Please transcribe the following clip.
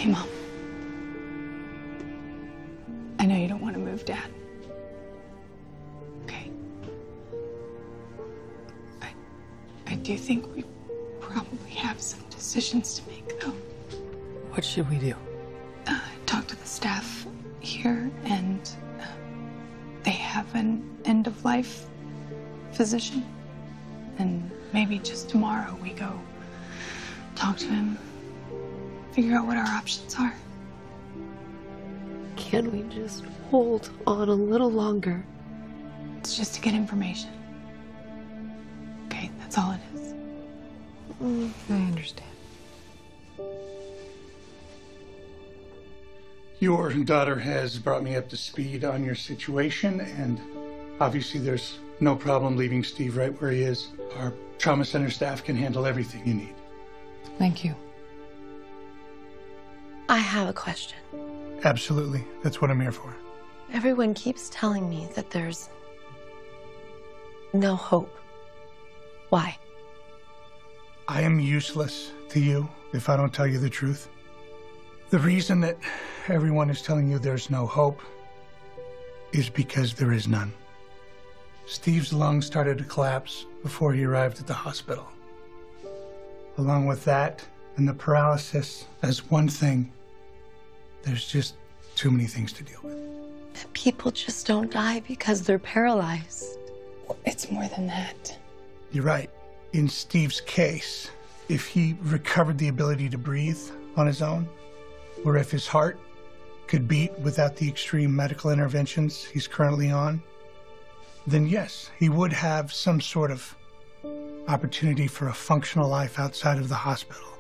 Hey, Mom. I know you don't want to move, Dad. Okay. I do think we probably have some decisions to make, though. What should we do? Talk to the staff here, and they have an end-of-life physician. And maybe just tomorrow we go talk to him, figure out what our options are. Can we just hold on a little longer? It's just to get information. Okay, that's all it is. I understand. Your daughter has brought me up to speed on your situation, and obviously there's no problem leaving Steve right where he is. Our trauma center staff can handle everything you need. Thank you. I have a question. Absolutely. That's what I'm here for. Everyone keeps telling me that there's no hope. Why? I am useless to you if I don't tell you the truth. The reason that everyone is telling you there's no hope is because there is none. Steve's lungs started to collapse before he arrived at the hospital. Along with that and the paralysis as one thing, there's just too many things to deal with. People just don't die because they're paralyzed. It's more than that. You're right. In Steve's case, if he recovered the ability to breathe on his own, or if his heart could beat without the extreme medical interventions he's currently on, then yes, he would have some sort of opportunity for a functional life outside of the hospital.